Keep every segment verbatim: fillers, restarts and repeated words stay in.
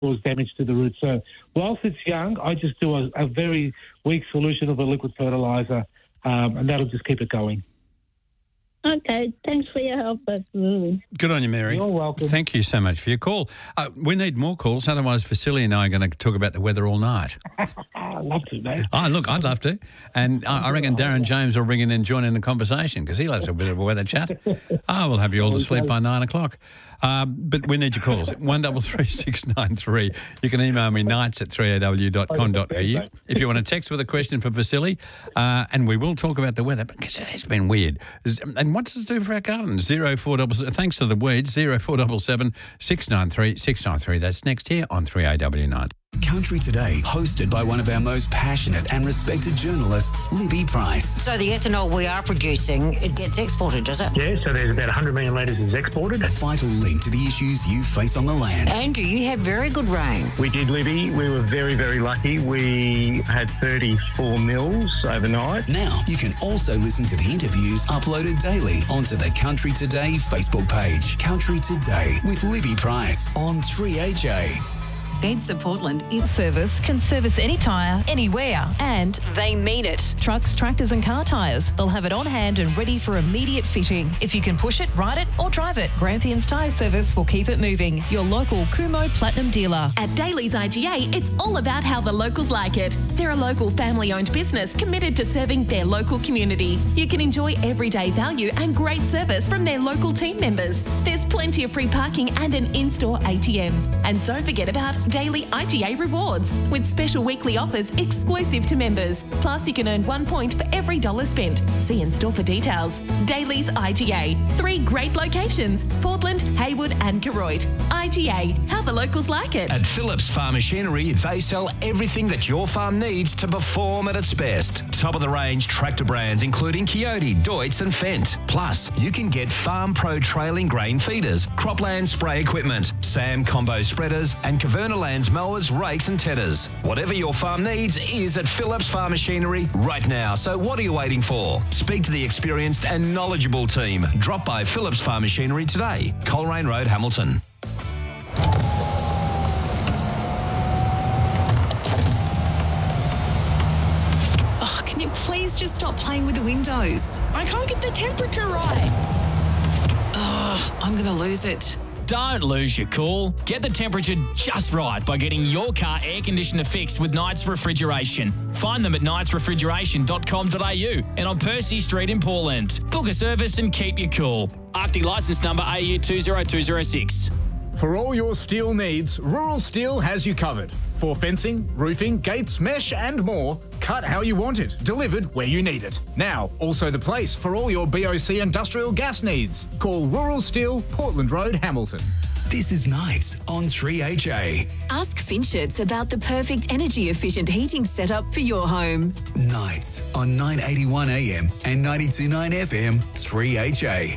cause damage to the roots. So whilst it's young, I just do a, a very weak solution of a liquid fertiliser, um, and that'll just keep it going. Okay, thanks for your help. That's really... Good on you, Mary. You're welcome. Thank you so much for your call. Uh, we need more calls, otherwise Vasily and I are going to talk about the weather all night. I'd love to, mate. Oh, look, I'd love to. And I, I reckon Darren James will ring in and join in the conversation because he loves a bit of a weather chat. Oh, we'll have you all to sleep by nine o'clock. Um, but we need your calls. one double three six nine three. You can email me nights at three a w dot com dot a u if you want to text with a question for Vasily. Uh, and we will talk about the weather because it's been weird. And what does it do for our gardens? Zero four double seven. Thanks to the weeds. Zero four double seven six nine three six nine three. That's next here on three A W night. Country Today, hosted by one of our most passionate and respected journalists, Libby Price. So the ethanol we are producing, it gets exported, does it? Yeah, so there's about one hundred million litres is exported. A vital link to the issues you face on the land. Andrew, you had very good rain. We did, Libby. We were very, very lucky. We had thirty-four mils overnight. Now, you can also listen to the interviews uploaded daily onto the Country Today Facebook page. Country Today with Libby Price on three A J. Bedsa Portland is service, can service any tyre, anywhere, and they mean it. Trucks, tractors and car tyres. They'll have it on hand and ready for immediate fitting. If you can push it, ride it or drive it, Grampians Tyre Service will keep it moving. Your local Kumo Platinum dealer. At Daly's I G A, it's all about how the locals like it. They're a local family-owned business committed to serving their local community. You can enjoy everyday value and great service from their local team members. There's plenty of free parking and an in-store A T M. And don't forget about Daily I G A Rewards with special weekly offers exclusive to members. Plus, you can earn one point for every dollar spent. See in store for details. Daly's I G A. Three great locations: Portland, Haywood and Koroit. I G A. How the locals like it. At Phillips Farm Machinery, they sell everything that your farm needs to perform at its best. Top of the range tractor brands including Coyote, Deutz and Fendt. Plus, you can get Farm Pro trailing grain feeders, Cropland spray equipment, Sam combo spreaders and Caverna Lands mowers, rakes and tedders. Whatever your farm needs is at Phillips Farm Machinery right now. So what are you waiting for? Speak to the experienced and knowledgeable team. Drop by Phillips Farm Machinery today. Coleraine Road, Hamilton. Oh, can you please just stop playing with the windows? I can't get the temperature right. Oh, I'm going to lose it. Don't lose your cool. Get the temperature just right by getting your car air conditioner fixed with Knights Refrigeration. Find them at knights refrigeration dot com dot a u and on Percy Street in Portland. Book a service and keep you cool. Arctic licence number A U two zero two zero six. For all your steel needs, Rural Steel has you covered. For fencing, roofing, gates, mesh and more, cut how you want it, delivered where you need it. Now, also the place for all your B O C industrial gas needs. Call Rural Steel, Portland Road, Hamilton. This is Nights on three H A. Ask Finchets about the perfect energy-efficient heating setup for your home. Nights on nine eighty-one A M and ninety-two point nine F M, three H A.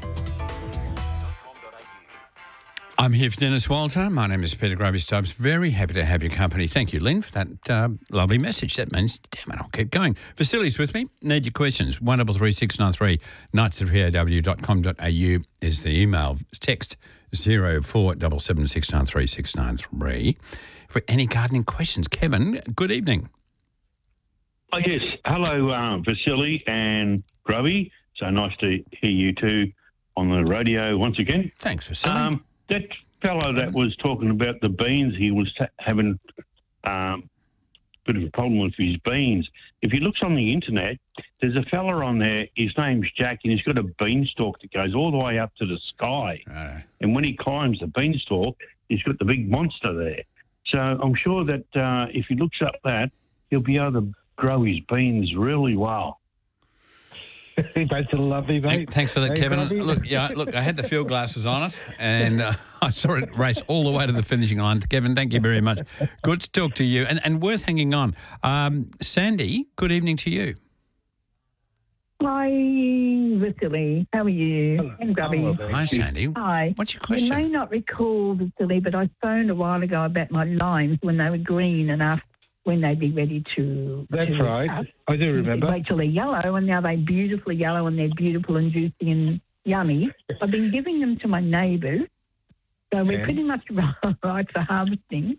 I'm here for Dennis Walter. My name is Peter Gravy Stubbs. Very happy to have your company. Thank you, Lynn, for that uh, lovely message. That means, damn it, I'll keep going. Vasily's with me. Need your questions. one double three six nine three, nights at three a w dot com dot a u is the email. Text zero four double seven six nine three six nine three. For any gardening questions. Kevin, good evening. Oh, yes. Hello, uh, Vasily and Grovey. So nice to hear you two on the radio once again. Thanks, Vasily. Um, that fellow that was talking about the beans, he was ta- having um, a bit of a problem with his beans. If he looks on the internet, there's a fella on there, his name's Jack, and he's got a beanstalk that goes all the way up to the sky. Uh, and when he climbs the beanstalk, he's got the big monster there. So I'm sure that uh, if he looks up that, he'll be able to grow his beans really well. That's a lovely, mate. Thanks for that, Hey, Kevin. Bobby. Look, yeah, look, I had the field glasses on it, and uh, I saw it race all the way to the finishing line. Kevin, thank you very much. Good to talk to you, and, and worth hanging on. Um, Sandy, good evening to you. Hi, Vasily. How are you? Hello. I'm Grubby. Hi, Sandy. Hi. What's your You question? may not recall, Vasily, but I phoned a while ago about my limes when they were green and asked when they'd be ready to... That's to right. cut. I do remember. Wait till they're yellow, and now they're beautifully yellow and they're beautiful and juicy and yummy. I've been giving them to my neighbours, So we're Yeah. pretty much right for harvesting.